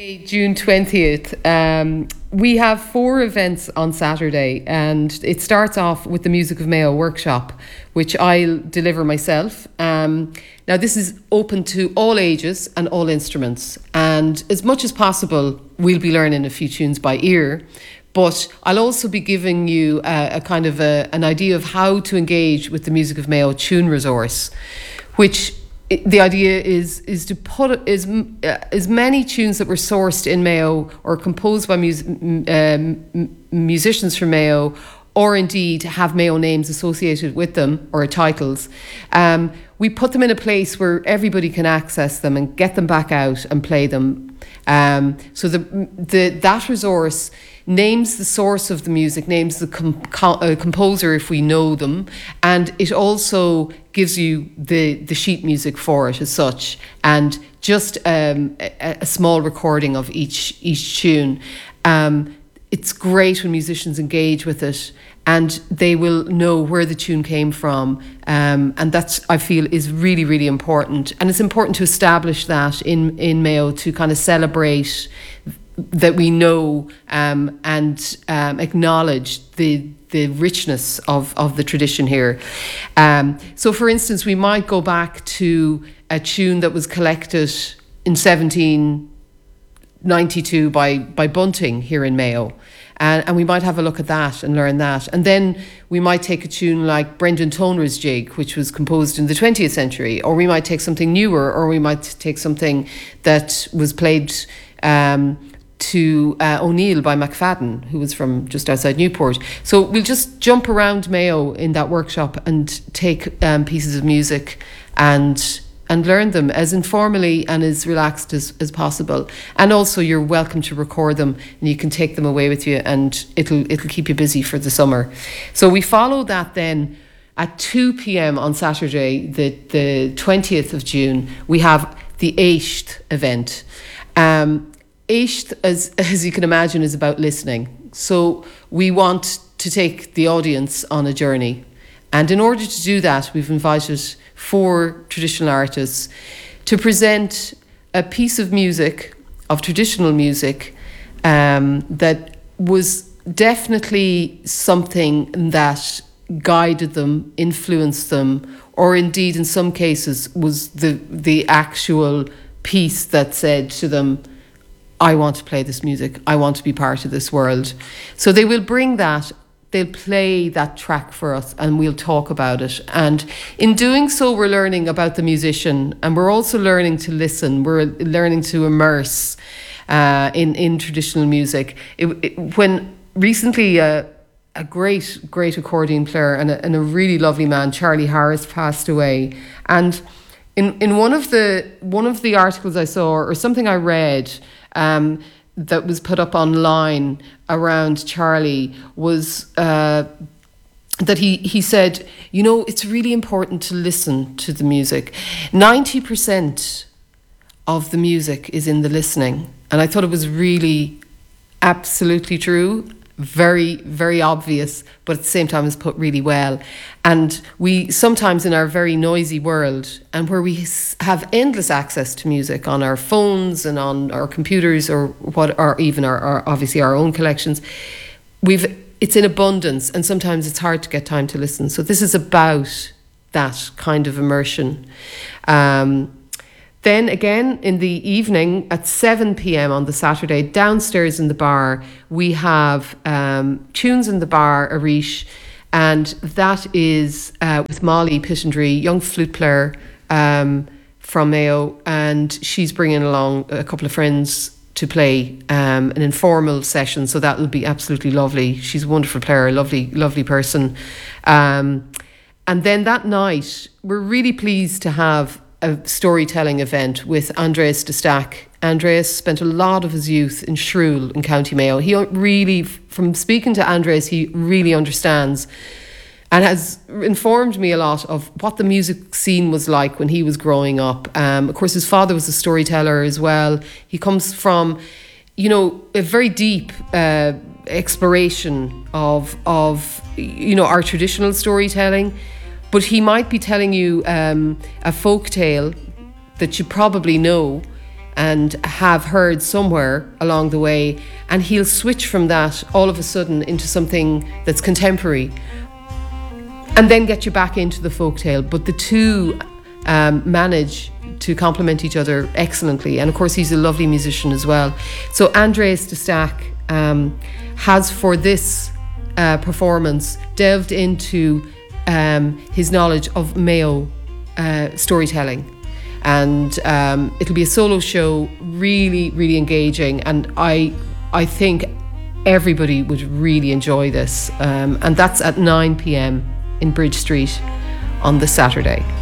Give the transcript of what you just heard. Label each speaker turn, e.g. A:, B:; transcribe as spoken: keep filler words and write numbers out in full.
A: June twentieth. Um, we have four events on Saturday, and it starts off with the Music of Mayo workshop, which I'll deliver myself. Um, now, this is open to all ages and all instruments, and as much as possible, we'll be learning a few tunes by ear. But I'll also be giving you a, a kind of a, an idea of how to engage with the Music of Mayo tune resource, which the idea is is to put as, uh, as many tunes that were sourced in Mayo or composed by mus- um, musicians from Mayo, or indeed have Mayo names associated with them or titles. Um, we put them in a place where everybody can access them and get them back out and play them. Um, so the the that resource names the source of the music, names the com- com- uh, composer if we know them, and it also gives you the, the sheet music for it as such, and just um, a, a small recording of each each tune. Um, it's great when musicians engage with it, and they will know where the tune came from, um, and that's, I feel, is really, really important. And it's important to establish that in, in Mayo, to kind of celebrate that we know um, and um, acknowledge the the richness of, of the tradition here. Um, so, for instance, we might go back to a tune that was collected in seventeen ninety-two by, by Bunting here in Mayo. And, and we might have a look at that and learn that. And then we might take a tune like Brendan Toner's Jig, which was composed in the twentieth century, or we might take something newer, or we might take something that was played um, to uh, O'Neill by McFadden, who was from just outside Newport. So we'll just jump around Mayo in that workshop and take um, pieces of music and and learn them as informally and as relaxed as, as possible. And also you're welcome to record them, and you can take them away with you, and it'll it'll keep you busy for the summer. So we follow that then at two p.m. on Saturday, the, the twentieth of June, we have the Éist event. Um, Éist, as, as you can imagine, is about listening. So we want to take the audience on a journey. And in order to do that, we've invited four traditional artists to present a piece of music, of traditional music, um, that was definitely something that guided them, influenced them, or indeed in some cases was the the actual piece that said to them, I want to play this music, I want to be part of this world. So they will bring that, they'll play that track for us, and we'll talk about it. And in doing so, we're learning about the musician, and we're also learning to listen, we're learning to immerse uh, in, in traditional music. It, it, when recently uh, a great, great accordion player and a, and a really lovely man, Charlie Harris, passed away. And in, in one of the one of the articles I saw, or something I read, Um, that was put up online around Charlie, was uh, that he, he said, you know, it's really important to listen to the music. ninety percent of the music is in the listening. And I thought it was really absolutely true, very, very obvious, but at the same time is put really well. And we sometimes, in our very noisy world, and where we have endless access to music on our phones and on our computers, or what, or even our, our obviously our own collections, we've it's in abundance, and sometimes it's hard to get time to listen. So this is about that kind of immersion. Um, Then again, in the evening at seven p.m. on the Saturday, downstairs in the bar, we have um, Tunes in the Bar, Arish, and that is uh, with Molly Pittendry, young flute player um, from Mayo, and she's bringing along a couple of friends to play um, an informal session, so that will be absolutely lovely. She's a wonderful player, a lovely, lovely person. Um, and then that night, we're really pleased to have a storytelling event with Andreas de Stack. Andreas spent a lot of his youth in Shrule in County Mayo. He really, from speaking to Andreas, he really understands and has informed me a lot of what the music scene was like when he was growing up. Um, of course, his father was a storyteller as well. He comes from, you know, a very deep uh, exploration of, of, you know, our traditional storytelling. But he might be telling you um, a folk tale that you probably know, and have heard somewhere along the way, and he'll switch from that all of a sudden into something that's contemporary and then get you back into the folktale. But the two um, manage to complement each other excellently, and of course he's a lovely musician as well. So Andreas de Stack um, has for this uh, performance delved into um, his knowledge of Mayo uh, storytelling. And um, it'll be a solo show, really, really engaging. And I I think everybody would really enjoy this. Um, and that's at nine p.m. in Bridge Street on the Saturday.